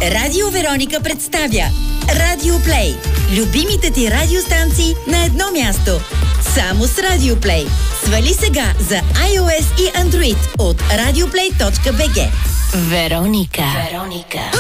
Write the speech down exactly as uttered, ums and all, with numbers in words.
Радио Вероника представя Радио Плей. Любимите ти радиостанции на едно място. Само с Радио Плей. Свали сега за iOS и Android от радиоплей точка би джи. Вероника. Вероника.